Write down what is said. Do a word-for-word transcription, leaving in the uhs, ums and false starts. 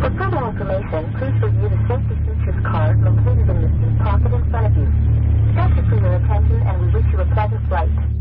For further information, please review the safety features card located in the seat pocket in front of you. Thank you for your attention, and we wish you a pleasant flight.